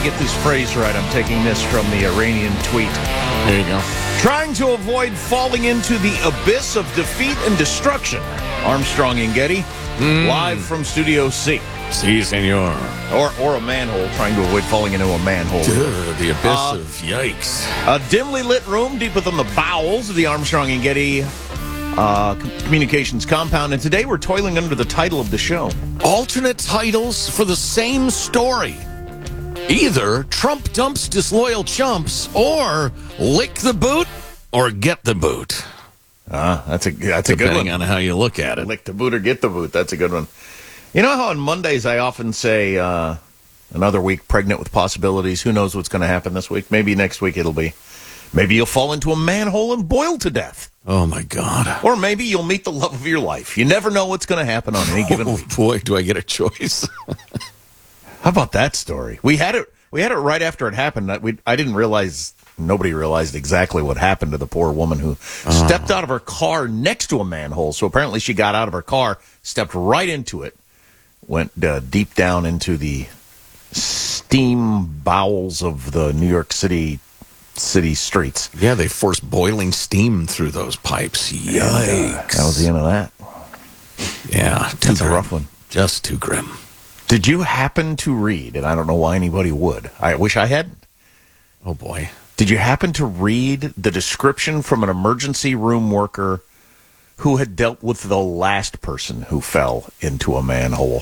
get this phrase right, I'm taking this from the Iranian tweet. There you go. Trying to avoid falling into the abyss of defeat and destruction. Armstrong and Getty, live from Studio C. Si, senor. Or a manhole, trying to avoid falling into a manhole. The abyss of yikes. A dimly lit room deep within the bowels of the Armstrong and Getty communications compound. And today we're toiling under the title of the show. Alternate titles for the same story. Either Trump dumps disloyal chumps, or lick the boot, or get the boot. That's a good one. Depending on how you look at it. Lick the boot or get the boot. That's a good one. You know how on Mondays I often say another week pregnant with possibilities. Who knows what's going to happen this week? Maybe next week it'll be. Maybe you'll fall into a manhole and boil to death. Oh, my God. Or maybe you'll meet the love of your life. You never know what's going to happen on any given week. Oh, boy, do I get a choice. How about that story? We had it right after it happened. I didn't realize, nobody realized exactly what happened to the poor woman who stepped out of her car next to a manhole. So apparently she got out of her car, stepped right into it, went deep down into the steam bowels of the New York City streets. Yeah, they forced boiling steam through those pipes. Yikes. That was the end of that. Yeah, That's a rough one. Just too grim. Did you happen to read, and I don't know why anybody would, I wish I hadn't. Oh, boy. Did you happen to read the description from an emergency room worker who had dealt with the last person who fell into a manhole?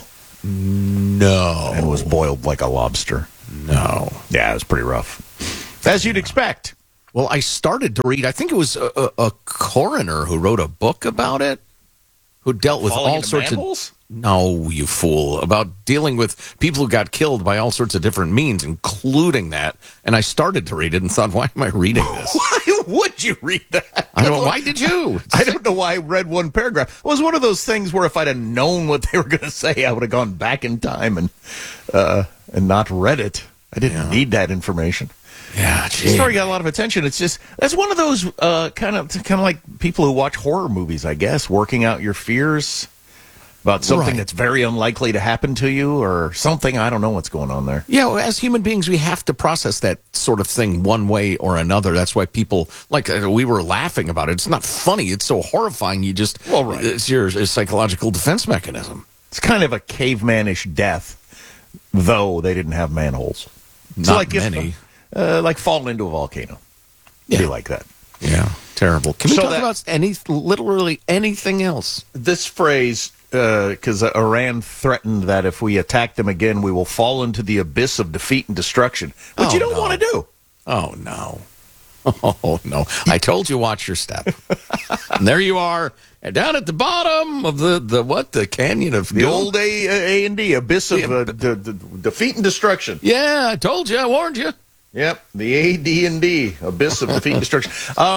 No. And was boiled like a lobster. No. Yeah, it was pretty rough. As you'd expect. Well, I started to read, I think it was a coroner who wrote a book about it, who dealt with Falling all into sorts manholes? No, you fool. About dealing with people who got killed by all sorts of different means, including that. And I started to read it and thought, why am I reading this? Why would you read that? I don't know. Why did you? I don't know why I read one paragraph. It was one of those things where if I'd have known what they were going to say, I would have gone back in time and not read it. I didn't need that information. Yeah, The story got a lot of attention. It's just, that's one of those kind of like people who watch horror movies, I guess, working out your fears about something that's very unlikely to happen to you or something. I don't know what's going on there. Yeah, well, as human beings, we have to process that sort of thing one way or another. That's why people, like we were laughing about it. It's not funny. It's so horrifying. You just, it's your psychological defense mechanism. It's kind of a cavemanish death, though they didn't have manholes. Not like many. Like falling into a volcano. Yeah. Be like that. Yeah, terrible. Can we So talk that- about literally anything else? This phrase, because Iran threatened that if we attack them again, we will fall into the abyss of defeat and destruction, which you don't want to do. Oh, no. Oh, no. I told you, watch your step. And there you are, down at the bottom of the canyon of The old A&D, abyss of the defeat and destruction. Yeah, I told you, I warned you. Yep, the AD&D, abyss of defeat and destruction.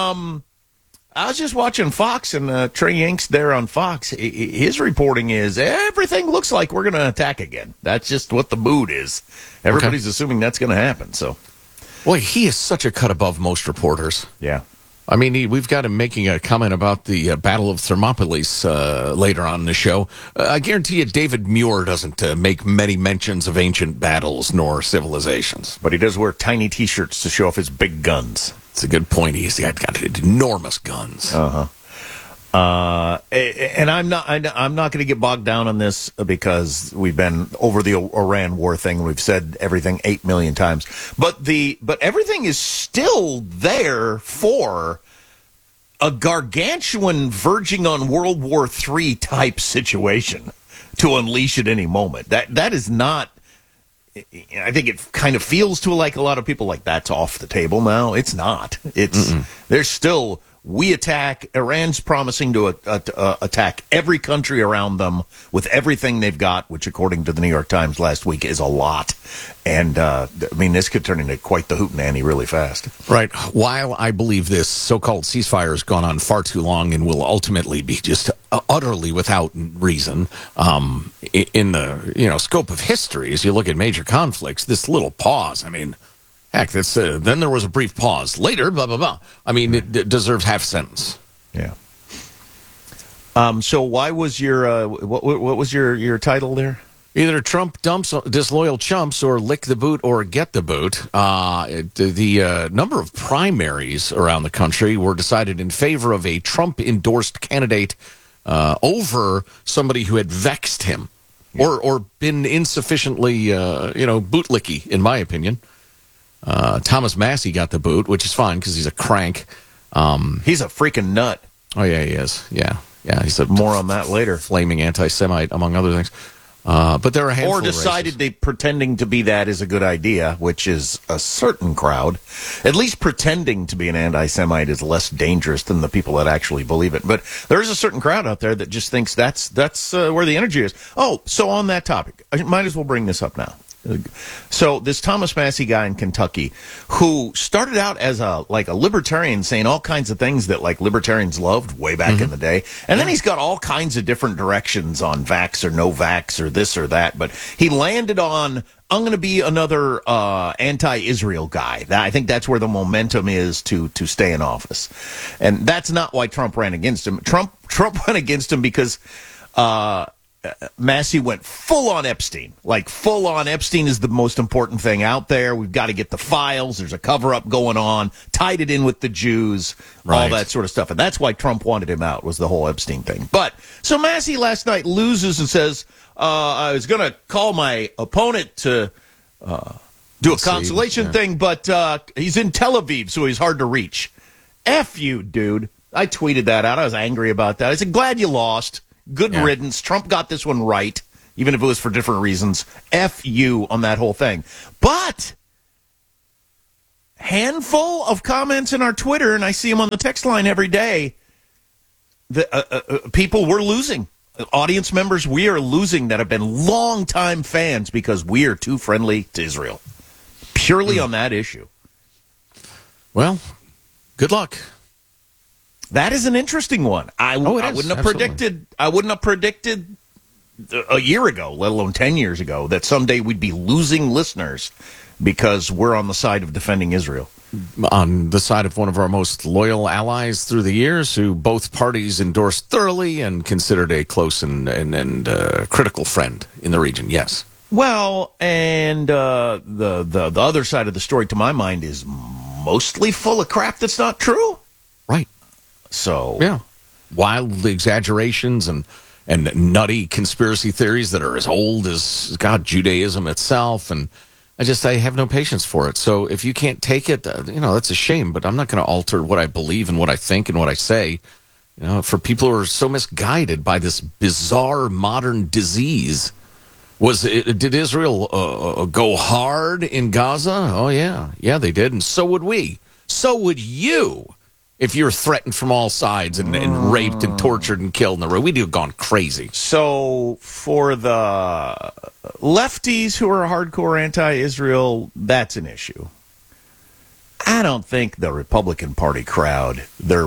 I was just watching Fox, and Trey Yanks there on Fox. His reporting is everything looks like we're going to attack again. That's just what the mood is. Everybody's assuming that's going to happen. So, Boy, he is such a cut above most reporters. yeah. I mean, we've got him making a comment about the Battle of Thermopylae later on in the show. I guarantee you David Muir doesn't make many mentions of ancient battles nor civilizations. But he does wear tiny T-shirts to show off his big guns. It's a good point. He's got enormous guns. And I'm not going to get bogged down on this because we've been over the Iran war thing. We've said everything 8 million times, but everything is still there for a gargantuan verging on World War III type situation to unleash at any moment. That is not. I think it kind of feels to like a lot of people like that's off the table now. It's not. There's still. We attack. Iran's promising to attack every country around them with everything they've got, which, according to the New York Times last week, is a lot. And, I mean, this could turn into quite the hootenanny really fast. Right. While I believe this so-called ceasefire has gone on far too long and will ultimately be just utterly without reason, in the scope of history, as you look at major conflicts, this little pause, I mean... Heck, that's then there was a brief pause. Later, blah, blah, blah. I mean, it deserves half a sentence. Yeah. So why was your what was your title there? Either Trump dumps disloyal chumps or lick the boot or get the boot. The number of primaries around the country were decided in favor of a Trump-endorsed candidate over somebody who had vexed him or been insufficiently, bootlicky, in my opinion. Thomas Massie got the boot, which is fine because he's a crank. He's a freaking nut. Oh, yeah, he is. Yeah. He's more on that later. Flaming anti-Semite, among other things. But there are a handful or decided they pretending to be that is a good idea, which is a certain crowd. At least pretending to be an anti-Semite is less dangerous than the people that actually believe it. But there is a certain crowd out there that just thinks that's where the energy is. Oh, so on that topic, I might as well bring this up now. So this Thomas Massie guy in Kentucky, who started out as a libertarian, saying all kinds of things that like libertarians loved way back in the day, and then he's got all kinds of different directions on vax or no vax or this or that. But he landed on, I'm going to be another anti-Israel guy. I think that's where the momentum is to stay in office, and that's not why Trump ran against him. Trump ran against him because Massie went full on Epstein. Like full on Epstein is the most important thing out there. We've got to get the files. There's a cover up going on. Tied it in with the Jews, all that sort of stuff. And that's why Trump wanted him out, was the whole Epstein thing. But so Massie last night loses and says, I was going to call my opponent to do a consolation thing, but he's in Tel Aviv, so he's hard to reach. F you, dude. I tweeted that out. I was angry about that. I said, glad you lost. Good riddance. Trump got this one right, even if it was for different reasons. F you on that whole thing. But handful of comments in our Twitter, and I see them on the text line every day. People were losing. Audience members, we are losing that have been longtime fans because we are too friendly to Israel. Purely on that issue. Well, good luck. That is an interesting one. I wouldn't have predicted a year ago, let alone 10 years ago, that someday we'd be losing listeners because we're on the side of defending Israel. On the side of one of our most loyal allies through the years, who both parties endorsed thoroughly and considered a close and critical friend in the region. Yes. Well, and the other side of the story, to my mind, is mostly full of crap that's not true. Right. So yeah, wild exaggerations and nutty conspiracy theories that are as old as Judaism itself, and I have no patience for it. So if you can't take it, that's a shame. But I'm not going to alter what I believe and what I think and what I say. For people who are so misguided by this bizarre modern disease. Did Israel go hard in Gaza? Oh yeah, they did, and so would we. So would you. If you're threatened from all sides and raped and tortured and killed in the road, we'd have gone crazy. So for the lefties who are hardcore anti-Israel, that's an issue. I don't think the Republican Party crowd,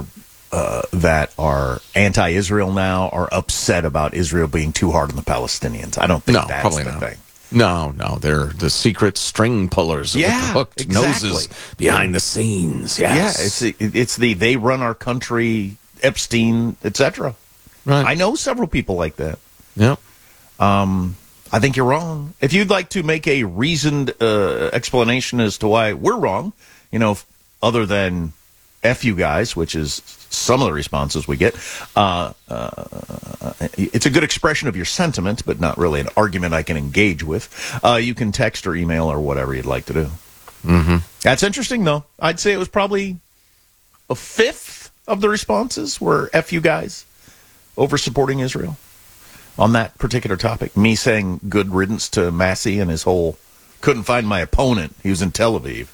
that are anti-Israel now, are upset about Israel being too hard on the Palestinians. I don't think that's the thing. No, they're the secret string pullers with the hooked noses behind the scenes. Yes. Yeah, it's they run our country, Epstein, etc. Right. I know several people like that. Yep. I think you're wrong. If you'd like to make a reasoned explanation as to why we're wrong, other than F you guys, which is some of the responses we get, it's a good expression of your sentiment, but not really an argument I can engage with. You can text or email or whatever you'd like to do. Mm-hmm. That's interesting, though. I'd say it was probably a fifth of the responses were F you guys over supporting Israel on that particular topic. Me saying good riddance to Massie and his whole couldn't find my opponent. He was in Tel Aviv.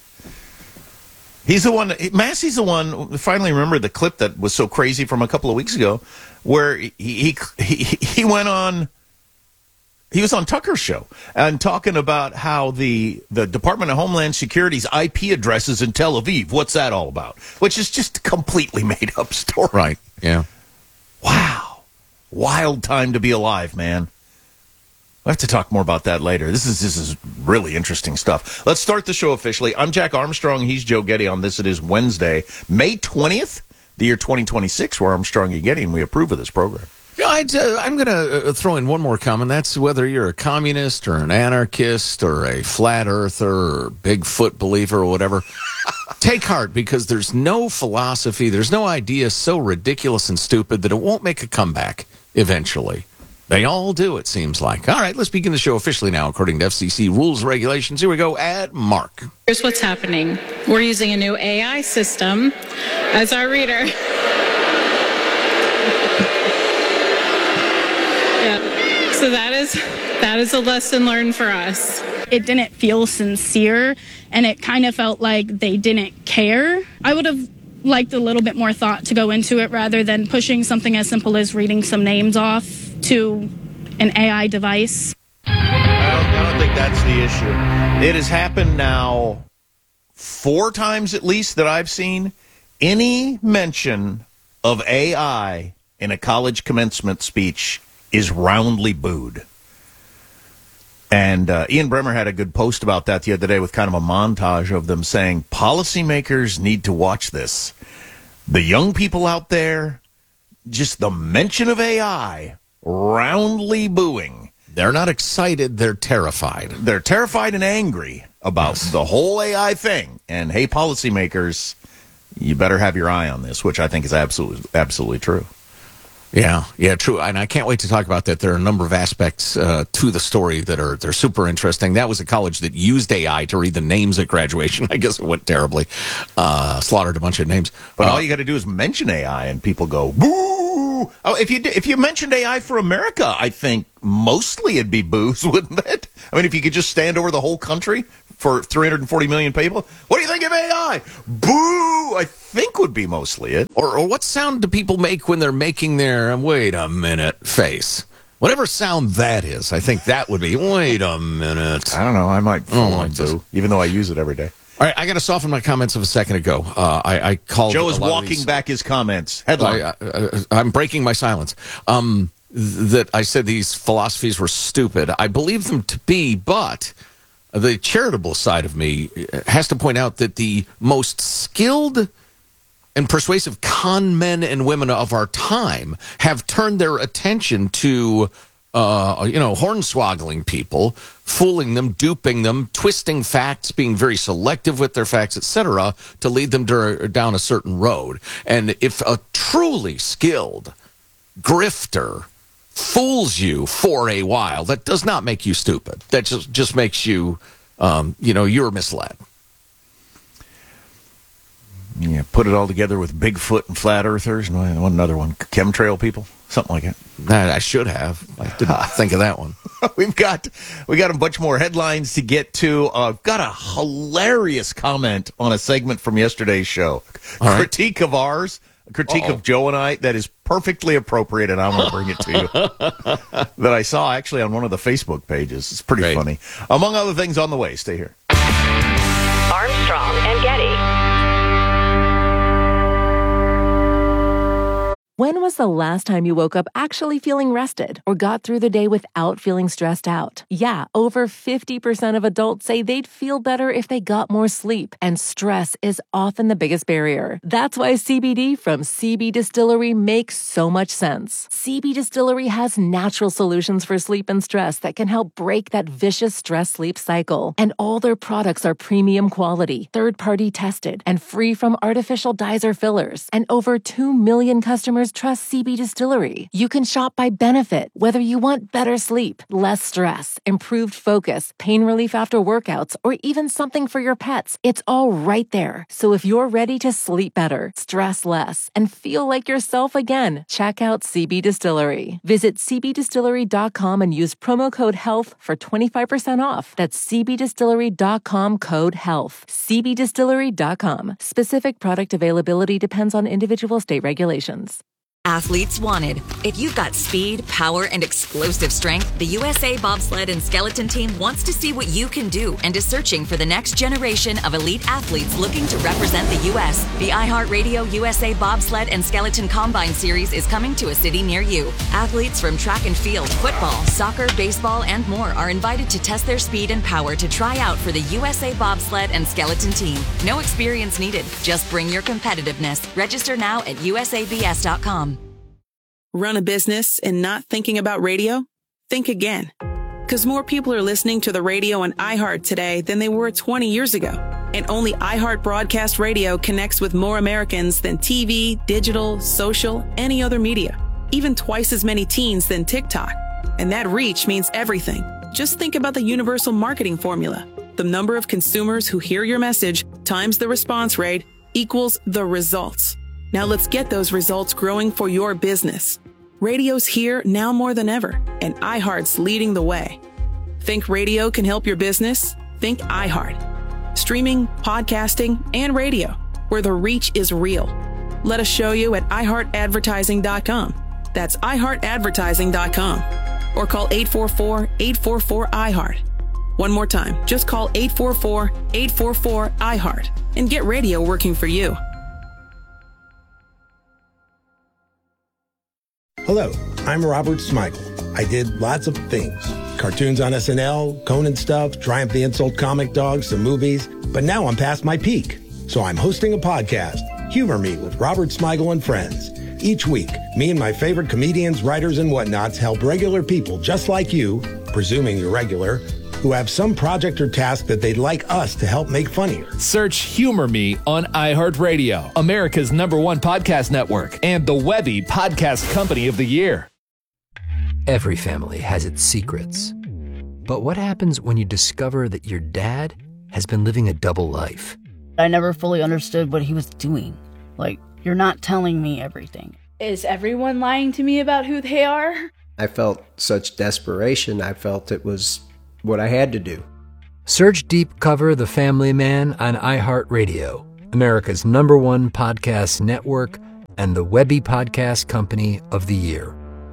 He's the one, Massey's the one, finally remember the clip that was so crazy from a couple of weeks ago, where he went on, he was on Tucker's show, and talking about how the Department of Homeland Security's IP addresses in Tel Aviv, what's that all about? Which is just a completely made up story. Right, yeah. Wow. Wild time to be alive, man. We'll have to talk more about that later. This is really interesting stuff. Let's start the show officially. I'm Jack Armstrong. He's Joe Getty on this. It is Wednesday, May 20th, the year 2026. We're Armstrong and Getty, and we approve of this program. I'm going to throw in one more comment. That's whether you're a communist or an anarchist or a flat earther or Bigfoot believer or whatever. Take heart, because there's no philosophy, there's no idea so ridiculous and stupid that it won't make a comeback eventually. They all do, it seems like. All right, let's begin the show officially now, according to FCC rules and regulations. Here we go. Add Mark. Here's what's happening. We're using a new AI system as our reader. Yeah. So that is a lesson learned for us. It didn't feel sincere, and it kind of felt like they didn't care. I would have liked a little bit more thought to go into it rather than pushing something as simple as reading some names off to an AI device. I don't think that's the issue. It has happened now 4 times at least that I've seen. Any mention of AI in a college commencement speech is roundly booed. And Ian Bremmer had a good post about that the other day with kind of a montage of them saying, policymakers need to watch this. The young people out there, just the mention of AI, roundly booing. They're not excited, they're terrified. They're terrified and angry about the whole AI thing. And, hey, policymakers, you better have your eye on this, which I think is absolutely true. Yeah, true. And I can't wait to talk about that. There are a number of aspects to the story they're super interesting. That was a college that used AI to read the names at graduation. I guess it went terribly. Slaughtered a bunch of names. But all you got to do is mention AI and people go, boo! Oh, if you mentioned AI for America, I think mostly it'd be boos, wouldn't it? I mean, if you could just stand over the whole country for 340 million people, what do you think of AI? Boo! I think would be mostly it. Or what sound do people make when they're making their wait a minute face? Whatever sound that is, I think that would be wait a minute. I don't know. I might like boo, even though I use it every day. All right, I got to soften my comments of a second ago. I called. Joe is walking back his comments. Headline. I'm breaking my silence. That I said these philosophies were stupid. I believe them to be, but the charitable side of me has to point out that the most skilled and persuasive con men and women of our time have turned their attention to hornswoggling people, fooling them, duping them, twisting facts, being very selective with their facts, etc., to lead them down a certain road. And if a truly skilled grifter fools you for a while, that does not make you stupid. That just makes you, you're misled. Yeah, put it all together with Bigfoot and flat earthers and another one, chemtrail people, something like that. I should have. I didn't think of that one. we got a bunch more headlines to get to. Got a hilarious comment on a segment from yesterday's show. All right. Critique of ours, a critique of Joe and I that is perfectly appropriate, and I'm going to bring it to you. That I saw actually on one of the Facebook pages. It's pretty funny. Among other things on the way. Stay here. Armstrong and Getty. When was the last time you woke up actually feeling rested or got through the day without feeling stressed out? Yeah, over 50% of adults say they'd feel better if they got more sleep, and stress is often the biggest barrier. That's why CBD from CB Distillery makes so much sense. CB Distillery has natural solutions for sleep and stress that can help break that vicious stress-sleep cycle. And all their products are premium quality, third-party tested, and free from artificial dyes or fillers. And over 2 million customers trust CB Distillery. You can shop by benefit, whether you want better sleep, less stress, improved focus, pain relief after workouts, or even something for your pets. It's all right there. So if you're ready to sleep better, stress less, and feel like yourself again, check out CB Distillery. Visit cbdistillery.com and use promo code HEALTH for 25% off. That's cbdistillery.com, code HEALTH. cbdistillery.com. Specific product availability depends on individual state regulations. Athletes wanted. If you've got speed, power, and explosive strength, the USA Bobsled and Skeleton Team wants to see what you can do and is searching for the next generation of elite athletes looking to represent the U.S. The iHeartRadio USA Bobsled and Skeleton Combine Series is coming to a city near you. Athletes from track and field, football, soccer, baseball, and more are invited to test their speed and power to try out for the USA Bobsled and Skeleton Team. No experience needed. Just bring your competitiveness. Register now at usabs.com. Run a business and not thinking about radio? Think again. Because more people are listening to the radio on iHeart today than they were 20 years ago. And only iHeart Broadcast Radio connects with more Americans than TV, digital, social, any other media. Even twice as many teens than TikTok. And that reach means everything. Just think about the universal marketing formula. The number of consumers who hear your message times the response rate equals the results. Now let's get those results growing for your business. Radio's here now more than ever, and iHeart's leading the way. Think radio can help your business? Think iHeart. Streaming, podcasting, and radio, where the reach is real. Let us show you at iHeartAdvertising.com. That's iHeartAdvertising.com. Or call 844-844-iHeart. One more time, just call 844-844-iHeart and get radio working for you. Hello, I'm Robert Smigel. I did lots of things. Cartoons on SNL, Conan stuff, Triumph the Insult Comic Dog, some movies. But now I'm past my peak. So I'm hosting a podcast, Humor Me with Robert Smigel and Friends. Each week, me and my favorite comedians, writers, and whatnots help regular people just like you, presuming you're regular, who have some project or task that they'd like us to help make funnier. Search Humor Me on iHeartRadio, America's #1 podcast network, and the Webby Podcast Company of the Year. Every family has its secrets. But what happens when you discover that your dad has been living a double life? I never fully understood what he was doing. Like, you're not telling me everything. Is everyone lying to me about who they are? I felt such desperation. I felt it was what I had to do. Search Deep Cover The Family Man on iHeartRadio, America's #1 podcast network, and the Webby Podcast Company of the Year.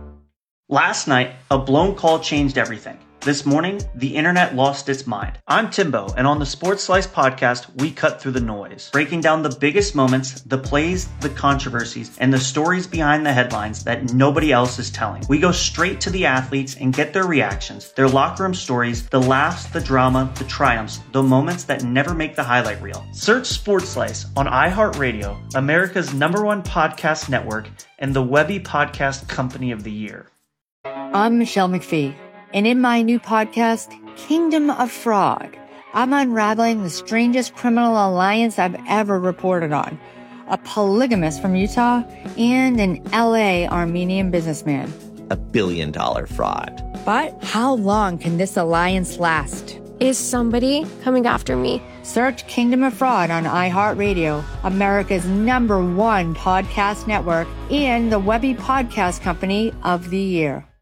Last night, a blown call changed everything. This morning, the internet lost its mind. I'm Timbo, and on the Sports Slice podcast, we cut through the noise, breaking down the biggest moments, the plays, the controversies, and the stories behind the headlines that nobody else is telling. We go straight to the athletes and get their reactions, their locker room stories, the laughs, the drama, the triumphs, the moments that never make the highlight reel. Search Sports Slice on iHeartRadio, America's #1 podcast network, and the Webby Podcast Company of the Year. I'm Michelle McPhee. And in my new podcast, Kingdom of Fraud, I'm unraveling the strangest criminal alliance I've ever reported on. A polygamist from Utah and an LA Armenian businessman. $1 billion fraud. But how long can this alliance last? Is somebody coming after me? Search Kingdom of Fraud on iHeartRadio, America's #1 podcast network, and the Webby Podcast Company of the Year.